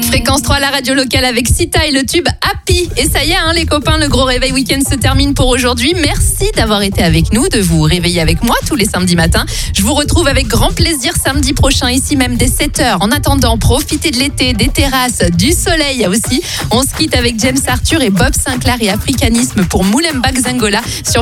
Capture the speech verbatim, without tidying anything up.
Fréquence trois, la radio locale avec Sita et le tube Happy. Et ça y est, hein, les copains, le gros réveil week-end se termine pour aujourd'hui. Merci d'avoir été avec nous, de vous réveiller avec moi tous les samedis matins. Je vous retrouve avec grand plaisir samedi prochain, ici même dès sept heures. En attendant, profitez de l'été, des terrasses, du soleil aussi. On se quitte avec James Arthur et Bob Sinclair et Africanisme pour Moulemba Xangola sur